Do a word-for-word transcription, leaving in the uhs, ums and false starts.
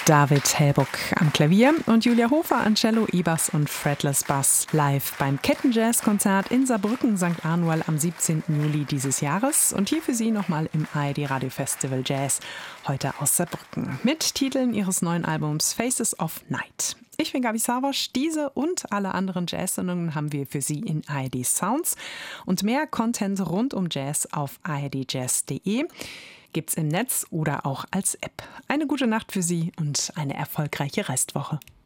David Hellbock am Klavier und Julia Hofer an Cello, E-Bass und Fretless Bass live beim Kettenjazz-Konzert in Saarbrücken Sankt Anual am siebzehnten Juli dieses Jahres. Und hier für Sie nochmal im A R D Radio Festival Jazz, heute aus Saarbrücken, mit Titeln ihres neuen Albums Faces of Night. Ich bin Gabi Savosch. Diese und alle anderen Jazz-Sendungen haben wir für Sie in A R D Sounds. Und mehr Content rund um Jazz auf a r d jazz punkt d e gibt's im Netz oder auch als App. Eine gute Nacht für Sie und eine erfolgreiche Restwoche.